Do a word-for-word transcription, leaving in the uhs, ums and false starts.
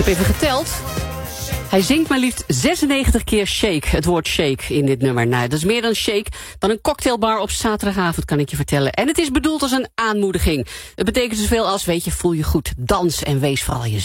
heb even geteld. Hij zingt maar liefst zesennegentig keer shake, het woord shake in dit nummer. Nou, dat is meer dan shake, dan een cocktailbar op zaterdagavond, kan ik je vertellen. En het is bedoeld als een aanmoediging. Het betekent zoveel als, weet je, voel je goed, dans en wees vooral jezelf.